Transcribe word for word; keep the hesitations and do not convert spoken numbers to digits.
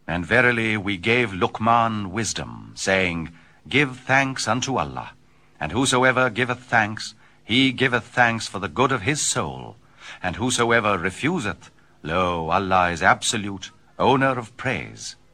And verily we gave Luqman wisdom, saying, Give thanks unto Allah, and whosoever giveth thanks, he giveth thanks for the good of his soul, and whosoever refuseth, lo, Allah is absolute, owner of praise.